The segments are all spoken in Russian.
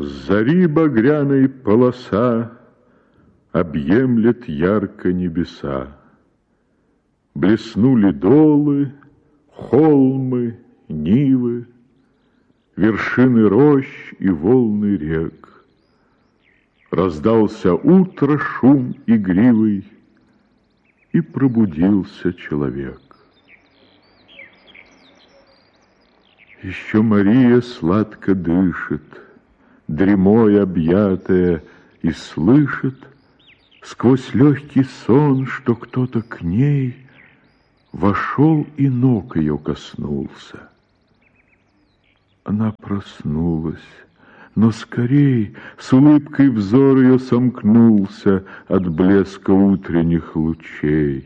С зари багряной полоса объемлет ярко небеса. Блеснули долы, холмы, нивы, вершины рощ и волны рек. Раздался утро шум игривый, и пробудился человек. Еще Мария сладко дышит, дремой объятая, и слышит сквозь легкий сон, что кто-то к ней вошел и ног ее коснулся. Она проснулась, но скорей с улыбкой взор ее сомкнулся от блеска утренних лучей.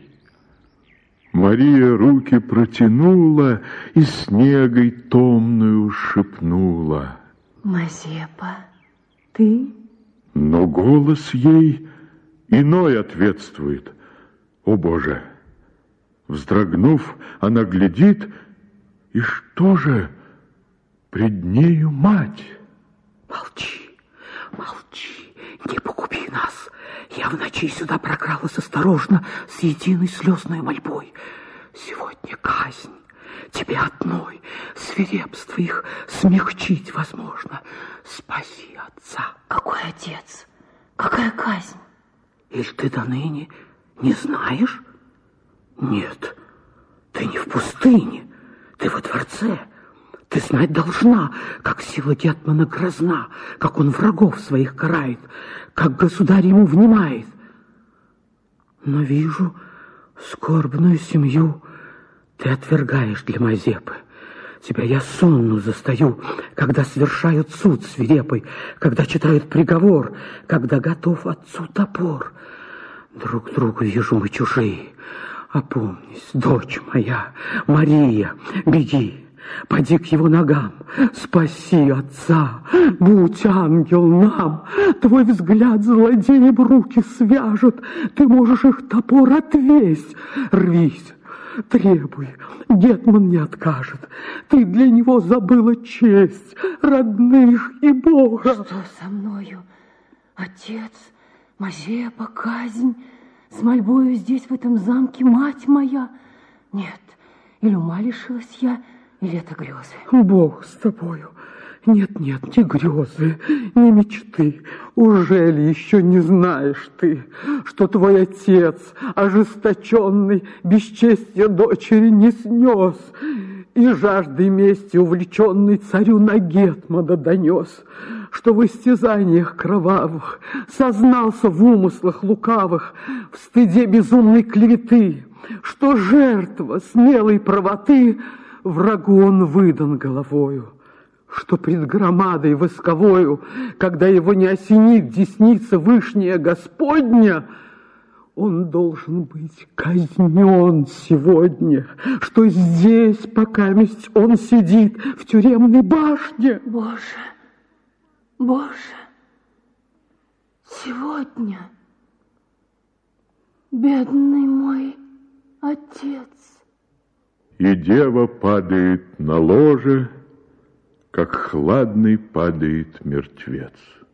Мария руки протянула и снегой томную шепнула: Мазепа, ты? Но голос ей иной ответствует. О, Боже! Вздрогнув, она глядит, и что же? Пред нею мать. Молчи, молчи, не погуби нас. Я в ночи сюда прокралась осторожно, с единой слезной мольбой. Сегодня казнь. Тебе одной свирепство их смягчить возможно. Спаси отца. Какой отец? Какая казнь? Или ты до ныне не знаешь? Нет, ты не в пустыне, ты во дворце. Ты знать должна, как сила гетмана грозна, как он врагов своих карает, как государь ему внимает. Но вижу, скорбную семью ты отвергаешь для Мазепы. Тебя я сонну застаю, когда совершают суд свирепый, когда читают приговор, когда готов отцу топор. Друг другу вижу мы чужие. Опомнись, дочь моя, Мария, беги. Поди к его ногам, спаси отца, будь ангел нам. Твой взгляд злодеям руки свяжет, ты можешь их топор отвесть. Рвись, требуй, гетман не откажет. Ты для него забыла честь, родных и Бога. Что со мною? Отец, Мазепа, казнь, с мольбою здесь, в этом замке, мать моя? Нет, или ума лишилась я, или это грезы? Бог с тобою. Нет, нет, не грезы, не мечты. Ужели еще не знаешь ты, что твой отец, ожесточенный, бесчестия дочери не снес, и жаждой мести увлеченный царю на гетмана донес, что в истязаниях кровавых сознался в умыслах лукавых, в стыде безумной клеветы, что жертва смелой правоты врагу он выдан головою, что пред громадой восковою, когда его не осенит десница вышняя Господня, он должен быть казнен сегодня, что здесь, покаместь он сидит в тюремной башне. Боже, Боже, сегодня бедный мой отец. И дева падает на ложе, как хладный падает мертвец.